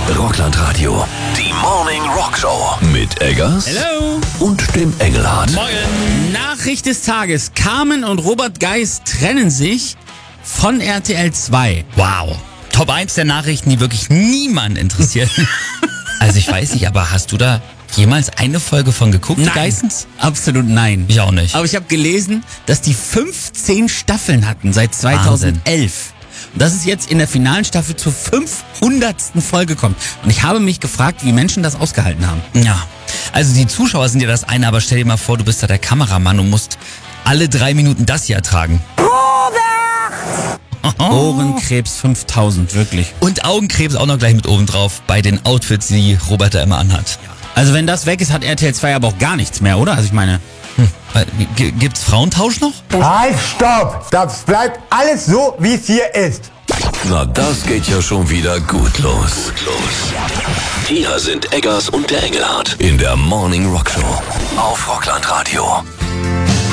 Rockland-Radio. Die Morning Rock Show. Mit Eggers. Hello. Und dem Engelhardt. Morgen. Nachricht des Tages. Carmen und Robert Geis trennen sich von RTL 2. Wow. Top 1 der Nachrichten, die wirklich niemand interessiert. Also ich weiß nicht, aber hast du da jemals eine Folge von geguckt, Nein. Geissens? Absolut nein. Ich auch nicht. Aber ich habe gelesen, dass die 15 Staffeln hatten seit 2011. Und dass es jetzt in der finalen Staffel zur 500. Folge kommt. Und ich habe mich gefragt, wie Menschen das ausgehalten haben. Ja. Also die Zuschauer sind ja das eine, aber stell dir mal vor, du bist da der Kameramann und musst alle 3 Minuten das hier ertragen. Ohrenkrebs 5000, wirklich. Und Augenkrebs auch noch gleich mit oben drauf bei den Outfits, die Robert da immer anhat. Also wenn das weg ist, hat RTL 2 aber auch gar nichts mehr, oder? Also ich meine... Gibt's Frauentausch noch? Halt, stopp! Das bleibt alles so, wie es hier ist. Na, das geht ja schon wieder gut los. Hier sind Eggers und der Engelhardt in der Morning Rock Show.